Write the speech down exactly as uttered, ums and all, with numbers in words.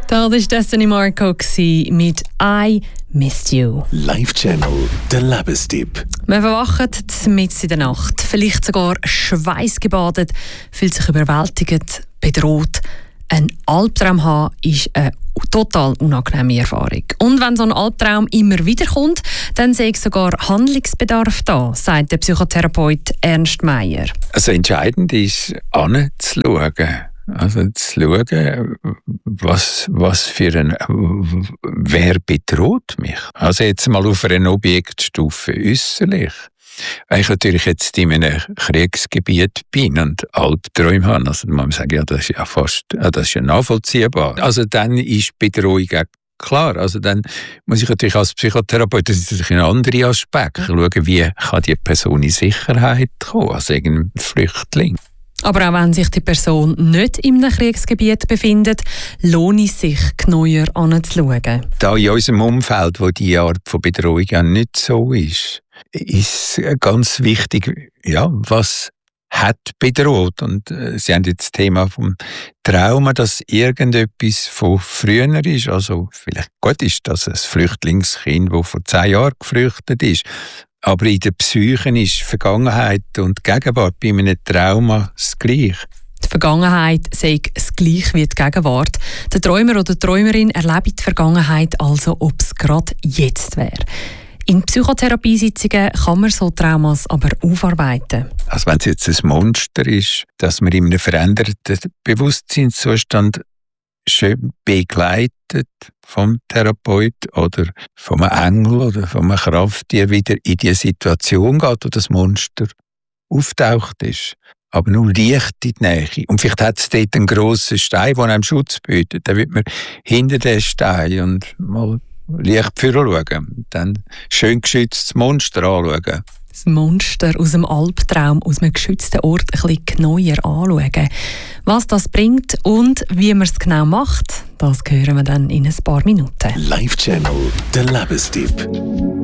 Das war Destiny Marco mit «I Missed You». Live-Channel, der Lebenstipp. Man verwacht mitten in der Nacht, vielleicht sogar schweißgebadet, fühlt sich überwältigt, bedroht. Ein Albtraum haben ist eine total unangenehme Erfahrung. Und wenn so ein Albtraum immer wieder kommt, dann sehe ich sogar Handlungsbedarf da, sagt der Psychotherapeut Ernst Meier. Also entscheidend ist, anzuschauen. Also zu schauen, was, was für ein, wer bedroht mich. Also jetzt mal auf einer Objektstufe äußerlich. Wenn ich natürlich jetzt in einem Kriegsgebiet bin und Albträume habe, also man muss sagen, ja, das ist ja fast, das ist ja nachvollziehbar. Also dann ist Bedrohung auch klar. Also dann muss ich natürlich als Psychotherapeut, das ist natürlich ein anderer Aspekt, schauen, wie kann die Person in Sicherheit kommen, also irgendein Flüchtling. Aber auch wenn sich die Person nicht in einem Kriegsgebiet befindet, lohnt es sich, genauer anzuschauen. Da in unserem Umfeld, wo die Art von Bedrohung ja nicht so ist, ist ganz wichtig, ja, was hat bedroht. Und äh, Sie haben jetzt das Thema vom Trauma, dass irgendetwas von früher ist. Also vielleicht gut ist das ein Flüchtlingskind, das vor zehn Jahren geflüchtet ist. Aber in der Psyche ist Vergangenheit und Gegenwart bei einem Trauma das Gleiche. Die Vergangenheit sei das Gleiche wie die Gegenwart. Der Träumer oder die Träumerin erlebt die Vergangenheit also, ob es gerade jetzt wäre. In Psychotherapiesitzungen kann man so Traumas aber aufarbeiten. Also wenn es jetzt ein Monster ist, dass man in einem veränderten Bewusstseinszustand schön begleitet vom Therapeut oder vom Engel oder vom Krafttier wieder in die Situation geht, wo das Monster auftaucht ist. Aber nur leicht in die Nähe. Und vielleicht hat es dort einen grossen Stein, der einem Schutz bietet. Dann wird man hinter den Stein und mal leicht vorne schauen. Dann schön geschütztes Monster anschauen. Das Monster aus dem Albtraum, aus einem geschützten Ort ein bisschen genauer anschauen. Was das bringt und wie man es genau macht, das hören wir dann in ein paar Minuten. Live-Channel, der Lebenstipp.